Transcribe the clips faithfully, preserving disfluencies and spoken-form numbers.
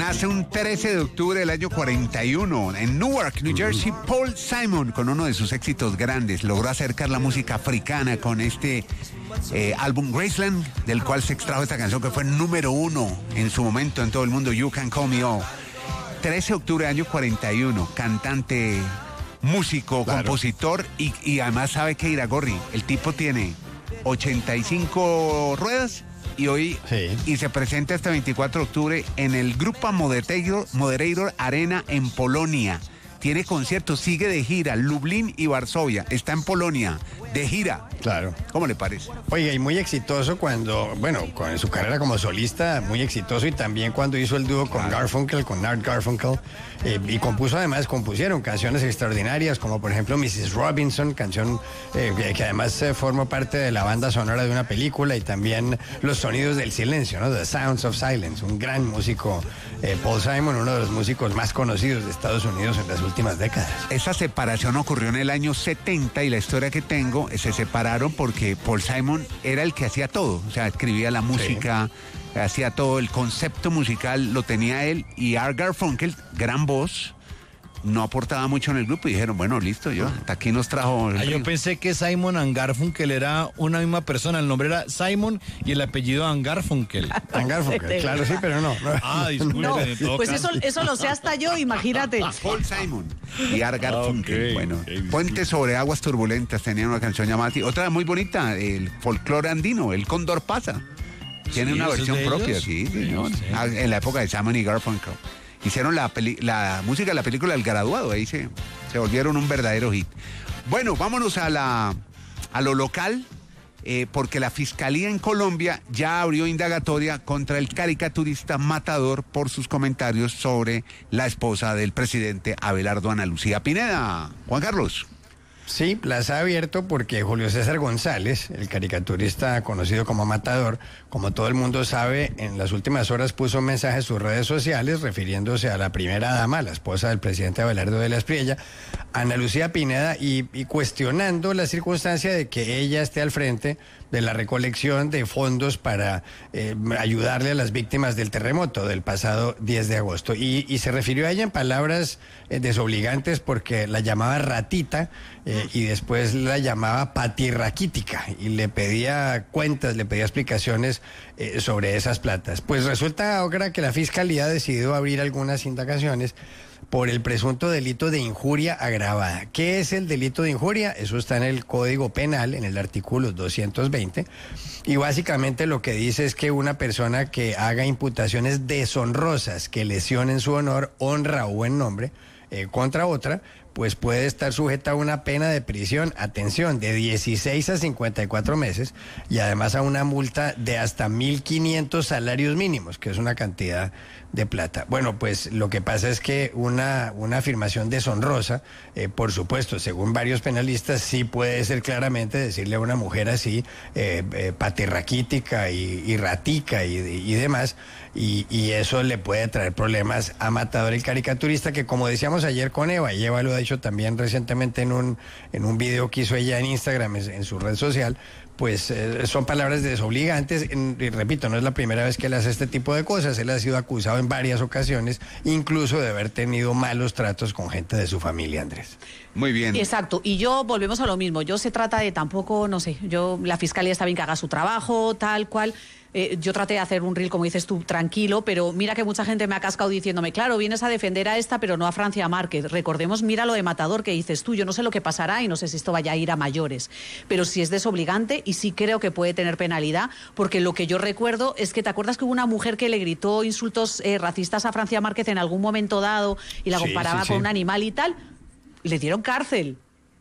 Nace un trece de octubre del año cuarenta y uno en Newark, New Jersey, Paul Simon, con uno de sus éxitos grandes. Logró acercar la música africana con este eh, álbum Graceland, del cual se extrajo esta canción que fue número uno en su momento en todo el mundo, You Can Call Me All. trece de octubre del año cuarenta y uno, cantante, músico, claro, compositor y, y además sabe que Iragorri, el tipo tiene ochenta y cinco ruedas y hoy sí. y se presenta este veinticuatro de octubre en el Grupa Moderator, Moderator Arena en Polonia. Tiene conciertos, sigue de gira, Lublin y Varsovia, está en Polonia, de gira. Claro. ¿Cómo le parece? Oiga, y muy exitoso cuando, bueno, con su carrera como solista, muy exitoso, y también cuando hizo el dúo con claro. Garfunkel, con Art Garfunkel, eh, y compuso además, compusieron canciones extraordinarias, como por ejemplo missus Robinson, canción eh, que, que además eh, formó parte de la banda sonora de una película, y también Los Sonidos del Silencio, ¿no? The Sounds of Silence, un gran músico, eh, Paul Simon, uno de los músicos más conocidos de Estados Unidos en las últimas décadas. Esa separación ocurrió en el año setenta, y la historia que tengo, se separaron porque Paul Simon era el que hacía todo, o sea, escribía la música, sí. hacía todo, el concepto musical lo tenía él, y Art Garfunkel, gran voz, no aportaba mucho en el grupo, y dijeron, bueno, listo, yo, hasta aquí nos trajo... Ah, yo pensé que Simon and Garfunkel era una misma persona, el nombre era Simon y el apellido and Garfunkel. And Garfunkel, claro, sí, pero no. no. Ah, disculpe. No, pues eso, eso lo sé hasta yo, imagínate. Paul Simon y Art Garfunkel, okay, bueno, okay, Puente sobre aguas turbulentas, tenía una canción llamada así. Otra muy bonita, el folclore andino, el Cóndor pasa. Tiene sí, una versión propia, sí, señor. Sí, sí. En la época de Simon y Garfunkel. Hicieron la, peli, la música de la película El Graduado, ahí se, se volvieron un verdadero hit. Bueno, vámonos a, la, a lo local, eh, porque la Fiscalía en Colombia ya abrió indagatoria contra el caricaturista Matador por sus comentarios sobre la esposa del presidente Abelardo Ana Lucía Pineda. Juan Carlos. Sí, las ha abierto porque Julio César González, el caricaturista conocido como Matador, como todo el mundo sabe, en las últimas horas puso un mensaje en sus redes sociales refiriéndose a la primera dama, la esposa del presidente Abelardo de la Espriella, Ana Lucía Pineda, y, y cuestionando la circunstancia de que ella esté al frente de la recolección de fondos para eh, ayudarle a las víctimas del terremoto del pasado diez de agosto. Y, y se refirió a ella en palabras eh, desobligantes porque la llamaba ratita, eh, y después la llamaba patirraquítica, y le pedía cuentas, le pedía explicaciones eh, sobre esas platas. Pues resulta ahora que la Fiscalía ha decidido abrir algunas indagaciones por el presunto delito de injuria agravada. ¿Qué es el delito de injuria? Eso está en el Código Penal, en el artículo doscientos veinte, y básicamente lo que dice es que una persona que haga imputaciones deshonrosas que lesionen su honor, honra o buen nombre eh, contra otra, pues puede estar sujeta a una pena de prisión, atención, de dieciséis a cincuenta y cuatro meses, y además a una multa de hasta mil quinientos salarios mínimos, que es una cantidad de plata. Bueno, pues lo que pasa es que una, una afirmación deshonrosa, eh, por supuesto, según varios penalistas, sí puede ser claramente decirle a una mujer así, eh, eh, patirraquítica y, y ratica y, y demás, y, y eso le puede traer problemas a Matador, el caricaturista, que como decíamos ayer con Eva, y Eva lo ha dicho también recientemente en un, en un video que hizo ella en Instagram, en, en su red social, pues eh, son palabras desobligantes, en, y repito, no es la primera vez que él hace este tipo de cosas, él ha sido acusado en varias ocasiones, incluso de haber tenido malos tratos con gente de su familia, Andrés. Muy bien. Exacto, y yo volvemos a lo mismo, yo se trata de tampoco, no sé, yo, la Fiscalía está bien que haga su trabajo, tal cual. Eh, yo traté de hacer un reel, como dices tú, tranquilo, pero mira que mucha gente me ha cascado diciéndome, claro, vienes a defender a esta, pero no a Francia Márquez. Recordemos, mira lo de Matador que dices tú, yo no sé lo que pasará y no sé si esto vaya a ir a mayores, pero sí es desobligante y sí creo que puede tener penalidad, porque lo que yo recuerdo es que, ¿te acuerdas que hubo una mujer que le gritó insultos eh, racistas a Francia Márquez en algún momento dado y la sí, comparaba sí, con sí. un animal y tal? Le dieron cárcel.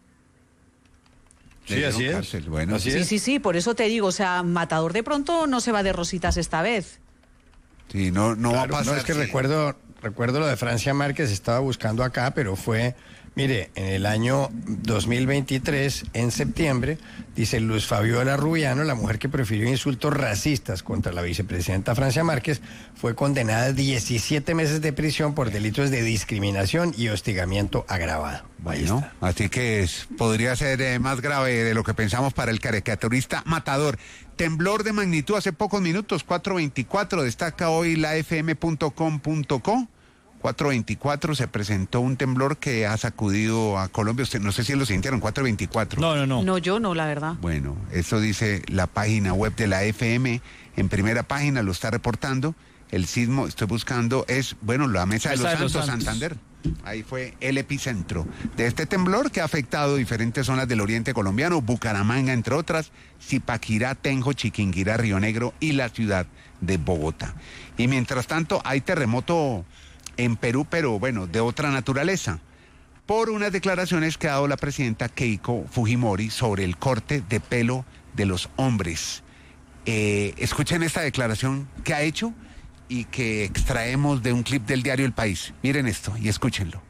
Sí, así es. Cárcel, bueno. Así sí, es. sí, sí, por eso te digo, o sea, Matador de pronto no se va de rositas esta vez. Sí, no, no claro, va a pasar. No, es que sí. recuerdo, recuerdo lo de Francia Márquez, estaba buscando acá, pero fue Mire, en el año dos mil veintitrés, en septiembre, dice Luz Fabiola Rubiano, la mujer que prefirió insultos racistas contra la vicepresidenta Francia Márquez, fue condenada a diecisiete meses de prisión por delitos de discriminación y hostigamiento agravado. Bueno, así que es, podría ser eh, más grave de lo que pensamos para el caricaturista matador. Temblor de magnitud hace pocos minutos, cuatro veinticuatro, destaca hoy la f m punto com punto co. cuatro veinticuatro se presentó un temblor que ha sacudido a Colombia. Usted, no sé si lo sintieron, cuatro veinticuatro. No, no, no. No, yo no, la verdad. Bueno, eso dice la página web de la F M, en primera página lo está reportando. El sismo, estoy buscando, es, bueno, la Mesa de los, Mesa de los Santos, Santos. Santander. Ahí fue el epicentro de este temblor que ha afectado diferentes zonas del oriente colombiano, Bucaramanga, entre otras, Zipaquirá, Tenjo, Chiquinquirá, Río Negro y la ciudad de Bogotá. Y mientras tanto, hay terremoto en Perú, pero bueno, de otra naturaleza, por unas declaraciones que ha dado la presidenta Keiko Fujimori sobre el corte de pelo de los hombres. Eh, escuchen esta declaración que ha hecho y que extraemos de un clip del diario El País. Miren esto y escúchenlo.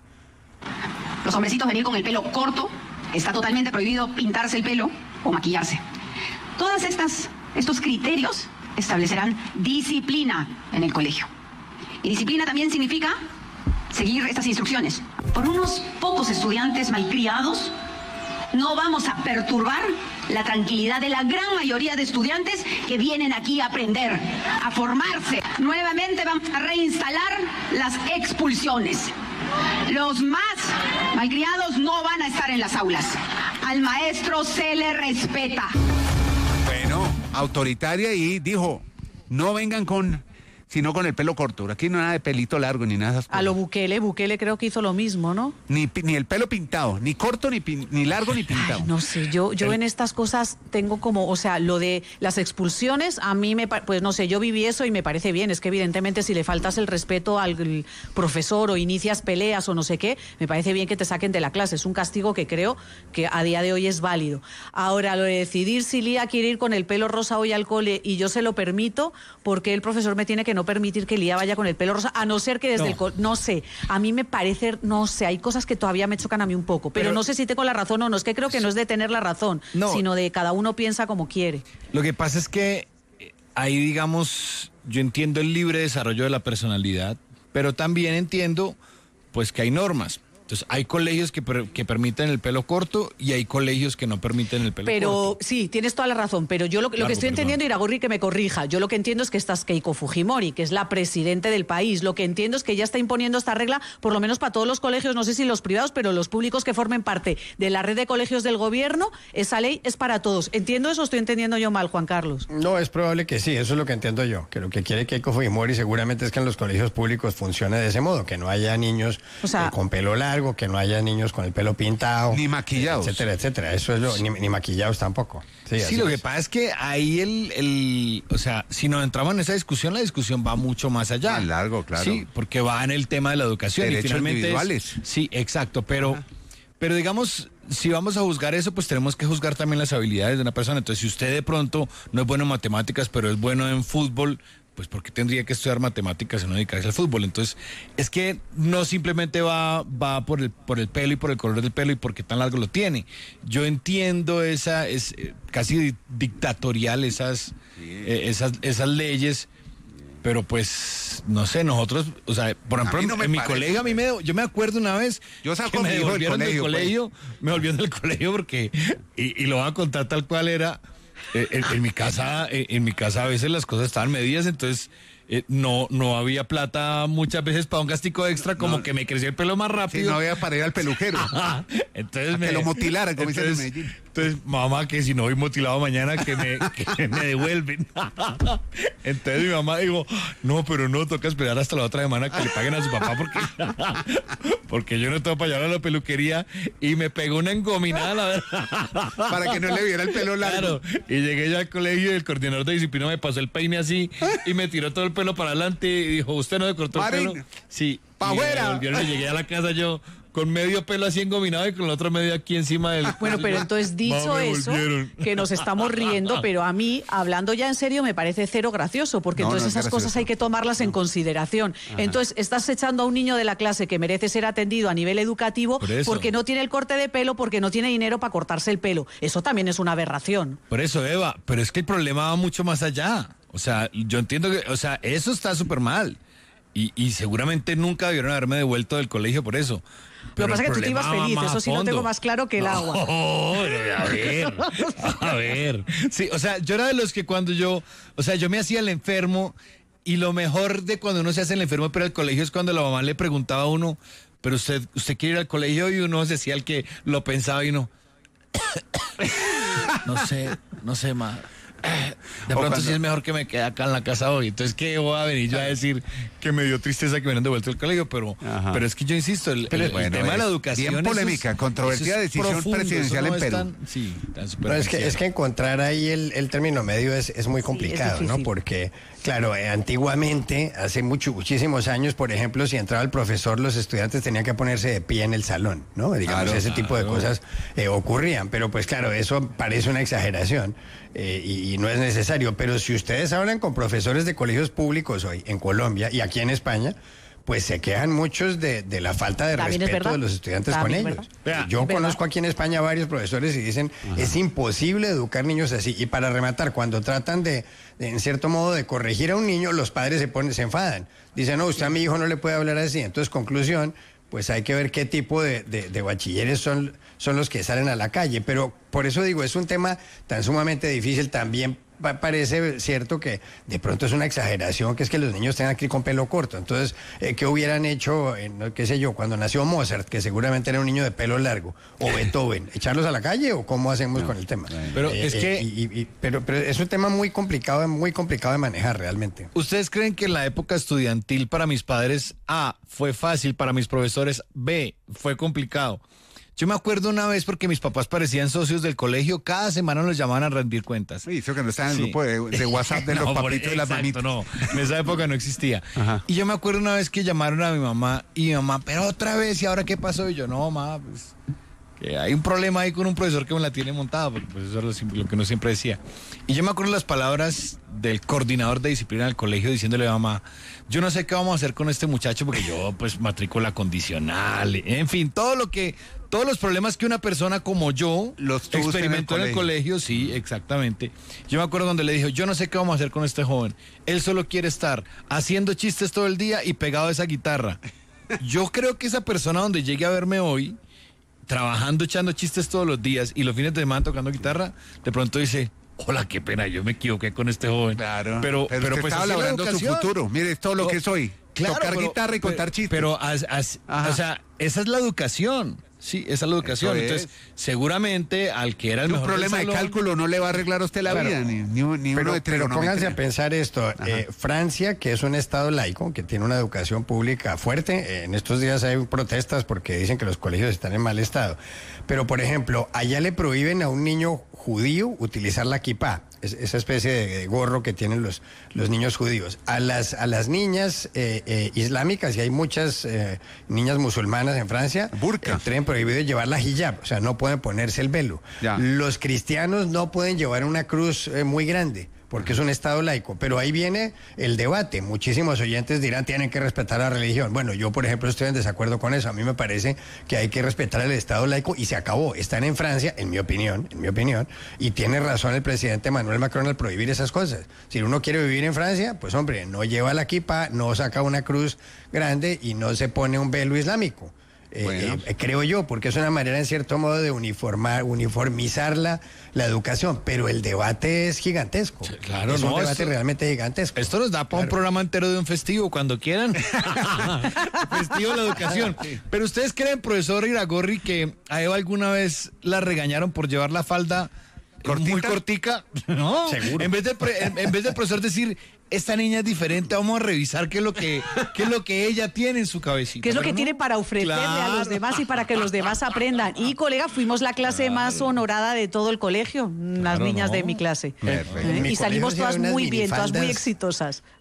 Los hombrecitos venir con el pelo corto, está totalmente prohibido pintarse el pelo o maquillarse. Todas estas, estos criterios establecerán disciplina en el colegio. Y disciplina también significa seguir estas instrucciones. Por unos pocos estudiantes malcriados, no vamos a perturbar la tranquilidad de la gran mayoría de estudiantes que vienen aquí a aprender, a formarse. Nuevamente vamos a reinstalar las expulsiones. Los más malcriados no van a estar en las aulas. Al maestro se le respeta. Bueno, autoritaria, y dijo, no vengan con... sino con el pelo corto. Aquí no hay nada de pelito largo ni nada de esas cosas. A lo Bukele, Bukele creo que hizo lo mismo, ¿no? Ni, ni el pelo pintado, ni corto, ni, pin- ni largo, ni pintado. Ay, no sé, yo, yo en estas cosas tengo como, o sea, lo de las expulsiones, a mí me, pa- pues no sé, yo viví eso y me parece bien, es que evidentemente si le faltas el respeto al profesor o inicias peleas o no sé qué, me parece bien que te saquen de la clase, es un castigo que creo que a día de hoy es válido. Ahora, lo de decidir si Lía quiere ir con el pelo rosa hoy al cole y yo se lo permito, porque el profesor me tiene que no permitir que Lía vaya con el pelo rosa, a no ser que desde No. el cole, no sé, a mí me parece, no sé, hay cosas que todavía me chocan a mí un poco, pero, Pero- no sé si tengo la razón o no, es que creo que no es de tener la razón, No. sino de cada uno piensa como quiere. Lo que pasa es que eh, ahí, digamos, yo entiendo el libre desarrollo de la personalidad, pero también entiendo, pues, que hay normas. Entonces, hay colegios que, per- que permiten el pelo corto y hay colegios que no permiten el pelo Pero corto. sí, tienes toda la razón, pero yo lo, lo Largo, que estoy perdón. entendiendo, Iragorri, que me corrija, yo lo que entiendo es que esta es Keiko Fujimori, que es la presidente del país, lo que entiendo es que ella está imponiendo esta regla, por lo menos para todos los colegios, no sé si los privados, pero los públicos que formen parte de la red de colegios del gobierno, esa ley es para todos. ¿Entiendo eso o estoy entendiendo yo mal, Juan Carlos? No, es probable que sí, eso es lo que entiendo yo, que lo que quiere Keiko Fujimori seguramente es que en los colegios públicos funcione de ese modo, que no haya niños O sea- eh, con pelo largo, que no haya niños con el pelo pintado. Ni maquillados. Etcétera, etcétera, eso es lo, ni, ni maquillados tampoco. Sí, Sí, así lo que es. pasa es que ahí el, el, o sea, si nos entramos en esa discusión, la discusión va mucho más allá. Más largo, claro. Sí, porque va en el tema de la educación. Derechos y finalmente es- individuales. sí, exacto, pero, pero digamos, si vamos a juzgar eso, pues tenemos que juzgar también las habilidades de una persona. Entonces, si usted de pronto no es bueno en matemáticas, pero es bueno en fútbol, pues ¿por qué tendría que estudiar matemáticas y no dedicarse al fútbol? Entonces, es que no simplemente va, va por el, por el pelo y por el color del pelo y por qué tan largo lo tiene. Yo entiendo esa, es eh, casi di- dictatorial esas, eh, esas, esas leyes, pero pues, no sé, nosotros, o sea, por A ejemplo, mí no me en mi parece. colegio, a mí me, yo me acuerdo una vez Yo saco que a me mi hijo del devolvieron del colegio, colegio, me volvieron del colegio porque, y, y lo voy a contar tal cual era, eh, en, en mi casa, eh, en mi casa a veces las cosas estaban medidas, entonces eh, no, no había plata muchas veces para un gastico extra, como No. que me creció el pelo más Sí, rápido. no había para ir al peluquero. Ajá. Entonces A que me, lo motilaran, como dicen en entonces, Medellín. entonces, mamá, que si no voy motilado mañana, que me, que me devuelven. Entonces mi mamá dijo, no, pero no, toca esperar hasta la otra semana que le paguen a su papá porque, porque yo no tengo para llevar a la peluquería, y me pegó una engominada, la verdad. Para que no le viera el pelo largo. Claro, y llegué ya al colegio y el coordinador de disciplina me pasó el peine así y me tiró todo el pelo para adelante y dijo, ¿usted no le cortó el Marín, pelo? Sí. pa' y me afuera. devolvieron y llegué a la casa yo, con medio pelo así engominado y con el otro medio aquí encima del... Bueno, pero entonces dicho Me eso, volvieron. que nos estamos riendo, pero a mí, hablando ya en serio, me parece cero gracioso, porque No, entonces no es esas gracioso. cosas hay que tomarlas en consideración. Entonces, estás echando a un niño de la clase que merece ser atendido a nivel educativo Por eso. porque no tiene el corte de pelo, porque no tiene dinero para cortarse el pelo. Eso también es una aberración. Por eso, Eva, pero es que el problema va mucho más allá. O sea, yo entiendo que, o sea, eso está súper mal. Y, y seguramente nunca debieron haberme devuelto del colegio por eso. Lo Pero que pasa el es que tú te ibas problema va feliz, más eso a sí lo fondo. tengo más claro que el agua. No, pero a ver, a ver. Sí, o sea, yo era de los que cuando yo, o sea, yo me hacía el enfermo y lo mejor de cuando uno se hace el enfermo para el colegio es cuando la mamá le preguntaba a uno, pero usted, usted quiere ir al colegio y uno se decía el que lo pensaba y uno, no sé, no sé más. De O pronto cuando- sí es mejor que me quede acá en la casa hoy. Entonces, ¿qué voy a venir yo a decir que me dio tristeza que me hubieran devuelto al colegio? Pero, Ajá. pero es que yo insisto, el, el- el bueno, tema de la es educación... bien eso polémica, es- controvertida eso es decisión profundo, presidencial eso no en es Perú. tan- sí, tan No, es, que, superficial. es que encontrar ahí el, el término medio es, es muy complicado, ¿no? difícil. Porque, claro, eh, antiguamente, hace mucho, muchísimos años, por ejemplo, si entraba el profesor, los estudiantes tenían que ponerse de pie en el salón, ¿no? Digamos, Claro, ese tipo de claro. cosas eh, ocurrían. Pero, pues claro, eso parece una exageración eh, y, y no es necesario. Pero si ustedes hablan con profesores de colegios públicos hoy en Colombia y aquí en España, pues se quejan muchos de, de la falta de También es respeto verdad. de los estudiantes También con es ellos. verdad. Yo Es verdad. conozco aquí en España varios profesores y dicen, es imposible educar niños así. Y para rematar, cuando tratan de, de, en cierto modo, de corregir a un niño, los padres se ponen, se enfadan. Dicen, no, usted a mi hijo no le puede hablar así. Entonces, conclusión, pues hay que ver qué tipo de, de, de bachilleres son, son los que salen a la calle. Pero por eso digo, es un tema tan sumamente difícil también. pa- Parece cierto que de pronto es una exageración que es que los niños tengan que ir con pelo corto. Entonces, eh, ¿qué hubieran hecho, eh, no, qué sé yo, cuando nació Mozart, que seguramente era un niño de pelo largo, o Beethoven? ¿Echarlos a la calle o cómo hacemos con el tema? Pero Eh, es eh, que- y- y- y- pero, pero es un tema muy complicado, muy complicado de manejar realmente. ¿Ustedes creen que en la época estudiantil para mis padres, A, fue fácil, para mis profesores, B, fue complicado? Yo me acuerdo una vez porque mis papás parecían socios del colegio, cada semana nos llamaban a rendir cuentas. Uy, eso que no está en el Sí. grupo de, de WhatsApp de los No, por- papitos y las exacto, mamitas. no, en esa época no existía. Ajá. Y yo me acuerdo una vez que llamaron a mi mamá y mi mamá, pero otra vez, ¿y ahora qué pasó? Y yo, no, mamá, pues que hay un problema ahí con un profesor que me la tiene montada, porque pues eso es lo, sim- lo que uno siempre decía. Y yo me acuerdo las palabras del coordinador de disciplina del colegio diciéndole a mamá, yo no sé qué vamos a hacer con este muchacho porque yo pues matrícula condicional, en fin, todo lo que, todos los problemas que una persona como yo Los tuvo usted en el experimentó en el colegio, sí, exactamente. Yo me acuerdo cuando le dijo, yo no sé qué vamos a hacer con este joven, él solo quiere estar haciendo chistes todo el día y pegado a esa guitarra. Yo creo que esa persona donde llegue a verme hoy, trabajando, echando chistes todos los días y los fines de semana tocando guitarra, de pronto dice, hola, qué pena, yo me equivoqué con este joven. Claro. Pero, pero, usted pues estaba así es la logrando su educación. futuro. Mire, es todo lo No, que soy. Claro, Tocar pero- guitarra y pero- contar chistes. Pero, as- as- Ajá. o sea, esa es la educación. Sí, esa es la educación. Eso es. Entonces, seguramente al que era el un mejor del problema de salón- cálculo no le va a arreglar a usted la Claro. vida, ni, ni, un- ni Pero, uno de pero pónganse a trigonometría. pensar esto. eh, Francia, que es un estado laico, que tiene una educación pública fuerte, eh, en estos días hay protestas porque dicen que los colegios están en mal estado. Pero, por ejemplo, allá le prohíben a un niño judío utilizar la kipá, es- esa especie de, de gorro que tienen los, los niños judíos. A las, a las niñas eh, eh, islámicas, y hay muchas eh, niñas musulmanas en Francia, Burka. eh, tienen prohibido llevar la hijab, o sea, no pueden ponerse el velo. Ya. Los cristianos no pueden llevar una cruz eh, muy grande, porque es un estado laico. Pero ahí viene el debate. Muchísimos oyentes dirán, tienen que respetar la religión. Bueno, yo, por ejemplo, estoy en desacuerdo con eso. A mí me parece que hay que respetar el estado laico y se acabó. Están en Francia, en mi opinión, en mi opinión, y tiene razón el presidente Emmanuel Macron al prohibir esas cosas. Si uno quiere vivir en Francia, pues hombre, no lleva la kipa, no saca una cruz grande y no se pone un velo islámico. Eh, Bueno. eh, creo yo, porque es una manera en cierto modo de uniformar, uniformizar la, la educación, pero el debate es gigantesco. Sí, claro, es no, un debate esto- realmente gigantesco. Esto nos da para un Claro. programa entero de un festivo, cuando quieran. Festivo de la educación. Pero ustedes creen, profesor Iragorri, que a Eva alguna vez la regañaron por llevar la falda ¿Cortita? muy cortica. No, Seguro. En vez, del pre- en, en vez del profesor decir, esta niña es diferente, vamos a revisar qué es lo que, qué es lo que ella tiene en su cabecita. ¿Qué es lo Pero que no. tiene para ofrecerle a los Claro. demás y para que los demás aprendan? Y, colega, fuimos la clase más honorada de todo el colegio, las Claro, niñas no. de mi clase. Perfecto. ¿Eh? En mi Y salimos colegio todas había unas muy bien, todas muy minifaldas- exitosas.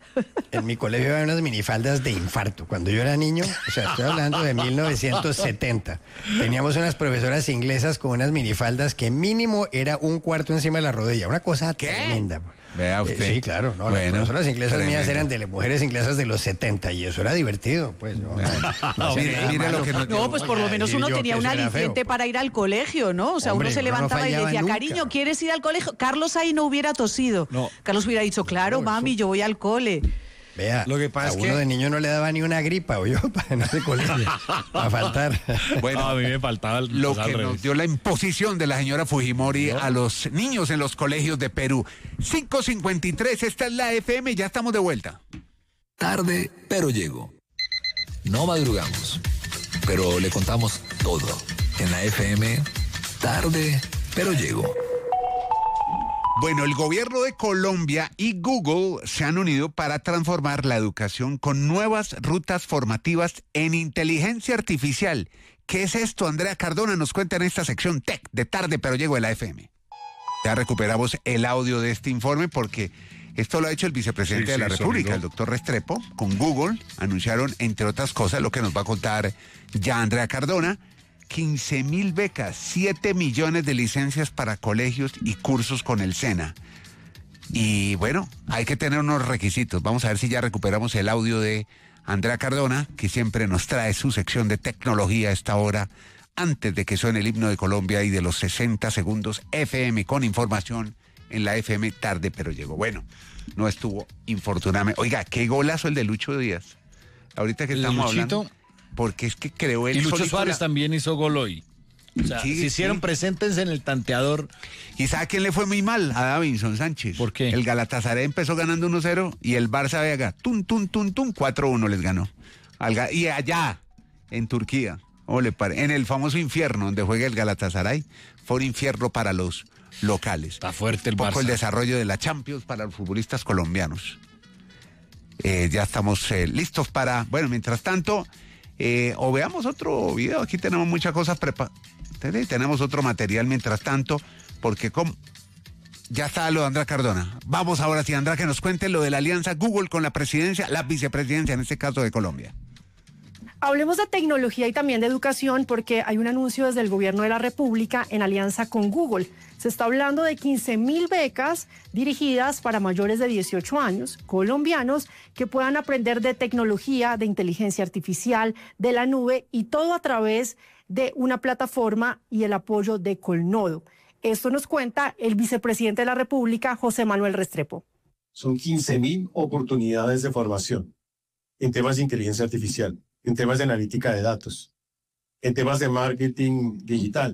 En mi colegio había unas minifaldas de infarto. Cuando yo era niño, o sea, estoy hablando de mil novecientos setenta, teníamos unas profesoras inglesas con unas minifaldas que mínimo era un cuarto encima de la rodilla. Una cosa ¿Qué? tremenda. Vea usted. Eh, sí, claro. No, Bueno, las profesoras inglesas tremendo. mías eran de las mujeres inglesas de los setenta y eso era divertido. Pues, no, no hacía Mire, nada mire lo malo. que nos No, pues por lo Oiga, menos decir uno yo tenía que un eso era aliciente feo, para ir al colegio, ¿no? O sea, Hombre, uno se uno no levantaba y fallaba decía, nunca. cariño, ¿quieres ir al colegio? Carlos ahí no hubiera tosido. No. Carlos hubiera dicho, claro, No, mami, eso- yo voy al cole. Vea, Lo que pasa a es uno que- de niño no le daba ni una gripa, o yo, para en ese colegio, para faltar. Bueno, No, a mí me faltaba el lo pues, al que nos revés. dio la imposición de la señora Fujimori a los niños en los colegios de Perú. cinco cincuenta y tres, esta es la F M, ya estamos de vuelta. Tarde, pero llego. No madrugamos, pero le contamos todo. En la F M, tarde, pero llego. Bueno, el gobierno de Colombia y Google se han unido para transformar la educación con nuevas rutas formativas en inteligencia artificial. ¿Qué es esto? Andrea Cardona nos cuenta en esta sección Tech de Tarde, pero llego de la F M. Ya recuperamos el audio de este informe porque esto lo ha hecho el vicepresidente Sí, de la sí, República, sólido. el doctor Restrepo, con Google. Anunciaron, entre otras cosas, lo que nos va a contar ya Andrea Cardona. quince mil becas, siete millones de licencias para colegios y cursos con el SENA. Y bueno, hay que tener unos requisitos. Vamos a ver si ya recuperamos el audio de Andrea Cardona, que siempre nos trae su sección de tecnología a esta hora, antes de que suene el himno de Colombia y de los sesenta segundos F M con información en la F M tarde, pero llegó. Bueno, no estuvo infortunadamente. Oiga, qué golazo el de Lucho Díaz. Ahorita que El de estamos Luchito. hablando. Porque es que creó él Y Lucho solito Suárez la- también hizo gol hoy. O sea, Sí, se hicieron sí. presentes en el tanteador. ¿Y sabe a quién le fue muy mal? A Davinson Sánchez. ¿Por qué? El Galatasaray empezó ganando uno cero y el Barça de acá, tum, tum, tum, tum, cuatro uno les ganó. Al Ga- y allá, en Turquía, ¿cómo le pare- en el famoso infierno donde juega el Galatasaray, fue un infierno para los locales. Está fuerte el Un poco Barça. el desarrollo de la Champions para los futbolistas colombianos. Eh, ya estamos eh, listos para, bueno, mientras tanto, eh, o veamos otro video, aquí tenemos muchas cosas preparadas, tenemos otro material mientras tanto, porque como ya está lo de Andrea Cardona. Vamos ahora sí, Andrea, que nos cuente lo de la alianza Google con la presidencia, la vicepresidencia en este caso de Colombia. Hablemos de tecnología y también de educación porque hay un anuncio desde el gobierno de la República en alianza con Google. Se está hablando de quince mil becas dirigidas para mayores de dieciocho años, colombianos, que puedan aprender de tecnología, de inteligencia artificial, de la nube y todo a través de una plataforma y el apoyo de Colnodo. Esto nos cuenta el vicepresidente de la República, José Manuel Restrepo. Son quince mil oportunidades de formación en temas de inteligencia artificial, en temas de analítica de datos, en temas de marketing digital.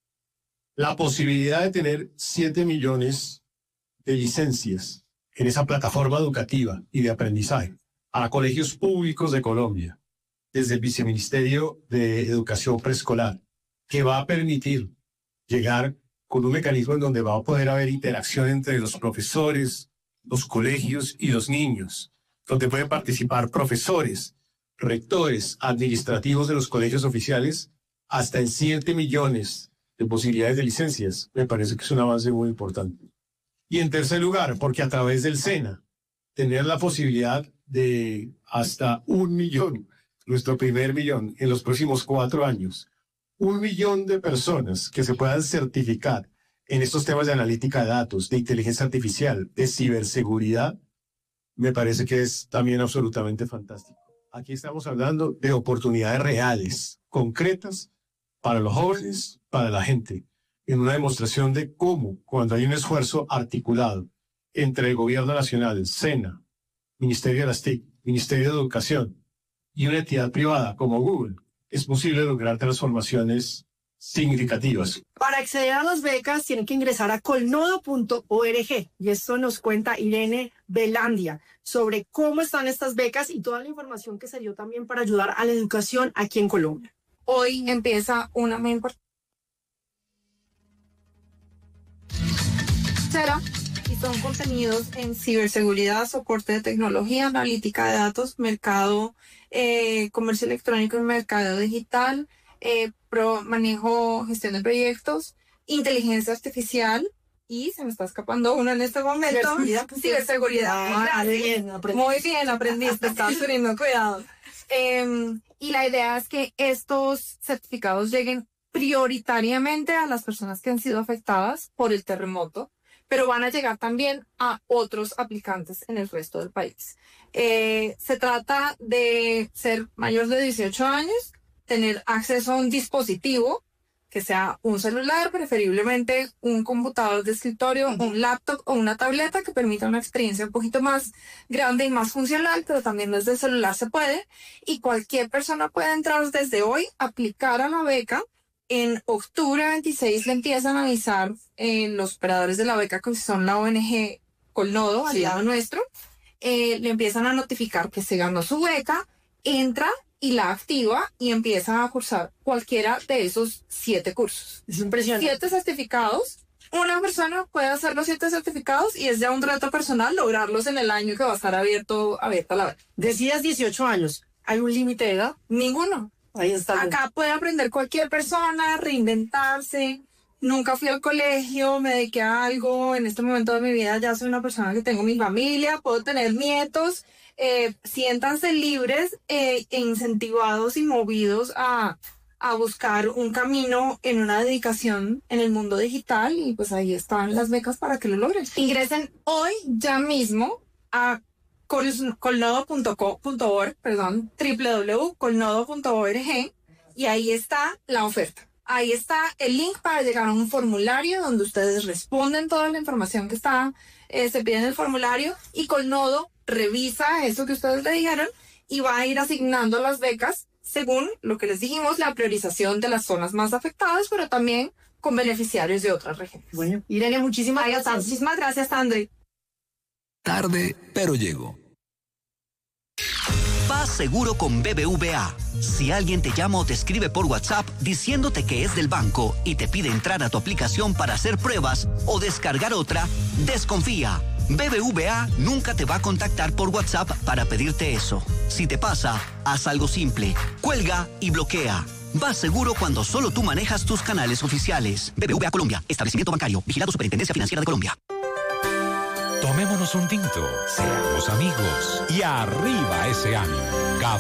La posibilidad de tener siete millones de licencias en esa plataforma educativa y de aprendizaje a colegios públicos de Colombia, desde el Viceministerio de Educación Preescolar, que va a permitir llegar con un mecanismo en donde va a poder haber interacción entre los profesores, los colegios y los niños, donde pueden participar profesores, rectores, administrativos de los colegios oficiales, hasta en siete millones de posibilidades de licencias. Me parece que es un avance muy importante. Y en tercer lugar, porque a través del SENA, tener la posibilidad de hasta un millón, nuestro primer millón, en los próximos cuatro años, un millón de personas que se puedan certificar en estos temas de analítica de datos, de inteligencia artificial, de ciberseguridad, me parece que es también absolutamente fantástico. Aquí estamos hablando de oportunidades reales, concretas, para los jóvenes, para la gente, en una demostración de cómo, cuando hay un esfuerzo articulado entre el Gobierno Nacional, el SENA, Ministerio de las TIC, Ministerio de Educación y una entidad privada como Google, es posible lograr transformaciones significativas. Para acceder a las becas tienen que ingresar a colnodo punto org y esto nos cuenta Irene Belandia sobre cómo están estas becas y toda la información que se dio también para ayudar a la educación aquí en Colombia. Hoy empieza una muy importante y son contenidos en ciberseguridad, soporte de tecnología, analítica de datos, mercado, eh, comercio electrónico y mercado digital, eh, pro, manejo, gestión de proyectos, inteligencia artificial, y se me está escapando uno en este momento. Ciberseguridad. Ah, bien, aprendí. Muy bien, aprendiste, estás teniendo cuidado. Eh, y la idea es que estos certificados lleguen prioritariamente a las personas que han sido afectadas por el terremoto, pero van a llegar también a otros aplicantes en el resto del país. Eh, se trata de ser mayor de dieciocho años, tener acceso a un dispositivo, que sea un celular, preferiblemente un computador de escritorio, un laptop o una tableta que permita una experiencia un poquito más grande y más funcional, pero también desde el celular se puede. Y cualquier persona puede entrar desde hoy, aplicar a la beca. En octubre veintiséis le empiezan a avisar eh, los operadores de la beca, que son la O N G Colnodo, aliado nuestro, eh, le empiezan a notificar que se ganó su beca, entra y la activa y empieza a cursar cualquiera de esos siete cursos. Es impresionante. Siete certificados. Una persona puede hacer los siete certificados y es ya un reto personal lograrlos en el año que va a estar abierto, abierta la beca. Decías dieciocho años. ¿Hay un límite de edad? Ninguno. Ahí está. Acá puede aprender cualquier persona, reinventarse. Nunca fui al colegio, me dediqué a algo. En este momento de mi vida ya soy una persona que tengo mi familia, puedo tener nietos. Eh, siéntanse libres eh, e incentivados y movidos a, a buscar un camino en una dedicación en el mundo digital, y pues ahí están las becas para que lo logren. Ingresen hoy ya mismo a colnodo punto org, perdón, doble u doble u doble u punto colnodo punto org, y ahí está la oferta. Ahí está el link para llegar a un formulario donde ustedes responden toda la información que está, eh, se pide en el formulario, y Colnodo revisa eso que ustedes le dijeron y va a ir asignando las becas según lo que les dijimos, la priorización de las zonas más afectadas, pero también con beneficiarios de otras regiones. Bueno, Irene, muchísimas gracias. Muchísimas gracias, André. Tarde, pero llego. Vas seguro con B B V A. Si alguien te llama o te escribe por WhatsApp diciéndote que es del banco y te pide entrar a tu aplicación para hacer pruebas o descargar otra, desconfía. B B V A nunca te va a contactar por WhatsApp para pedirte eso. Si te pasa, haz algo simple. Cuelga y bloquea. Vas seguro cuando solo tú manejas tus canales oficiales. B B V A Colombia, establecimiento bancario, vigilado Superintendencia Financiera de Colombia. Tomémonos un tinto, seamos amigos y arriba ese ánimo.